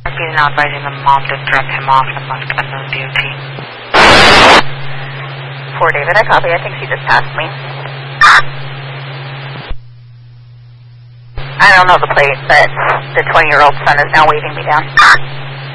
He's now advising the mom to drop him off and left unknown DOT. 4 David, I copy. I think she just passed me. I don't know the plate, but the 20-year-old son is now waving me down.